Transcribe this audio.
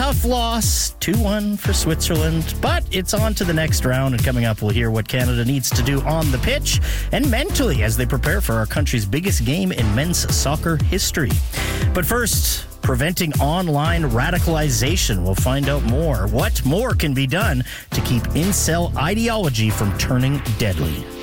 tough loss, 2-1 for Switzerland, but it's on to the next round, and coming up we'll hear what Canada needs to do on the pitch and mentally as they prepare for our country's biggest game in men's soccer history. But first, preventing online radicalization. We'll find out more. What more can be done to keep incel ideology from turning deadly?